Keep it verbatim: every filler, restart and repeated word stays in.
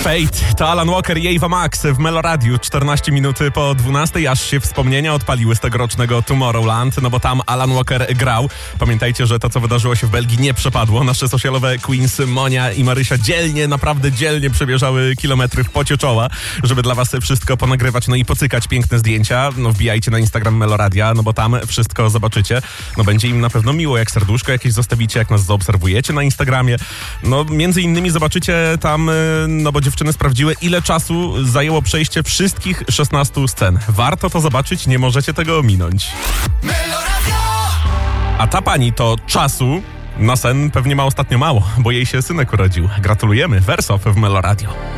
Fate to Alan Walker i Ava Max w Meloradiu. czternaście minut po dwunastej, aż się wspomnienia odpaliły z tegorocznego Tomorrowland, no bo tam Alan Walker grał. Pamiętajcie, że to, co wydarzyło się w Belgii, nie przepadło. Nasze socialowe queens Monia i Marysia dzielnie, naprawdę dzielnie przebierzały kilometry w pocie czoła, żeby dla was wszystko ponagrywać, no i pocykać piękne zdjęcia. No wbijajcie na Instagram Meloradia, no bo tam wszystko zobaczycie. No będzie im na pewno miło, jak serduszko jakieś zostawicie, jak nas zaobserwujecie na Instagramie. No między innymi zobaczycie tam, no bo dziewczyny sprawdziły, ile czasu zajęło przejście wszystkich szesnastu scen. Warto to zobaczyć, nie możecie tego ominąć. A ta pani to czasu na sen pewnie ma ostatnio mało, bo jej się synek urodził. Gratulujemy. Wersow w Meloradio.